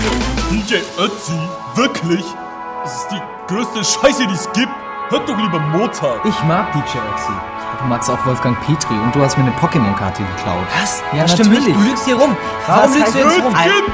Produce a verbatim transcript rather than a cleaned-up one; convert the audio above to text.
D J Ötzi? Wirklich? Das ist die größte Scheiße, die es gibt. Hört doch lieber Mozart. Ich mag D J Ötzi. Du magst auch Wolfgang Petri und du hast mir eine Pokémon-Karte geklaut. Was? Ja, das stimmt natürlich. nicht. Du lügst hier rum. Warum Was lügst du heißt jetzt rum? Kind!